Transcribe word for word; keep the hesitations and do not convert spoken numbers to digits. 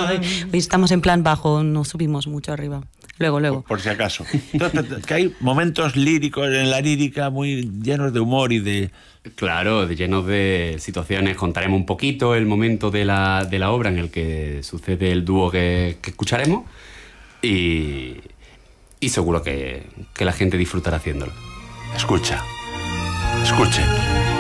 hoy, hoy estamos en plan bajo, no subimos mucho arriba. Luego, luego. Por, por si acaso. Entonces, que hay momentos líricos en la lírica muy llenos de humor y de... Claro, de- llenos de situaciones. Contaremos un poquito el momento de la, de la obra en el que sucede el dúo que, que escucharemos y, y seguro que, que la gente disfrutará haciéndolo. Escucha, escuchen.